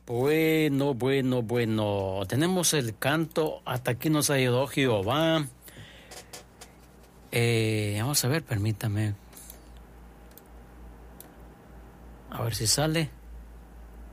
Bueno, bueno, bueno. Tenemos el canto. Hasta aquí nos ha ayudado Jehová. Vamos a ver, permítame. A ver si sale.